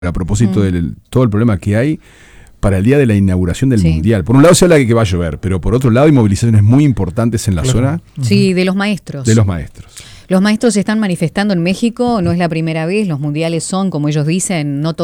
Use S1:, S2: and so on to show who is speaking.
S1: a propósito de todo el problema que hay para el día de la inauguración del Mundial. Por un lado se habla de que va a llover, pero por otro lado hay movilizaciones muy importantes en la zona.
S2: Sí, de los maestros.
S1: De los maestros.
S2: Los maestros se están manifestando en México, no es la primera vez, los mundiales son, como ellos dicen, no todos